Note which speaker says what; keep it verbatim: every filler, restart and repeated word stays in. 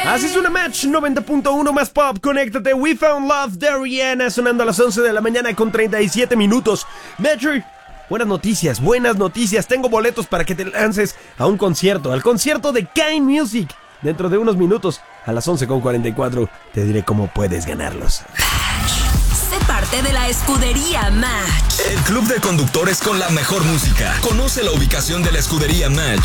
Speaker 1: Así es una Match noventa punto uno más pop. Conéctate. We Found Love de Rihanna sonando a las once de la mañana con treinta y siete minutos. Metro, buenas noticias, buenas noticias. Tengo boletos para que te lances a un concierto, al concierto de Kind Music. Dentro de unos minutos, a las once con cuarenta y cuatro, te diré cómo puedes ganarlos.
Speaker 2: Sé parte de la escudería Match.
Speaker 3: El club de conductores con la mejor música. Conoce la ubicación de la escudería Match